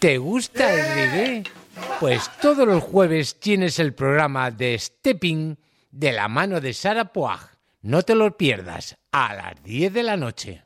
¿Te gusta el reggae? Pues todos los jueves tienes el programa de Stepping de la mano de Sara Poag. No te lo pierdas, a las 10 de la noche.